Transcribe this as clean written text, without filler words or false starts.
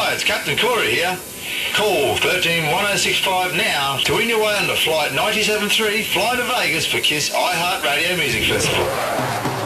Hi, it's Captain Corey here. Call 131065 now to win your way on the Flight 97.3 flying to Vegas for KISS iHeartRadio Music Festival.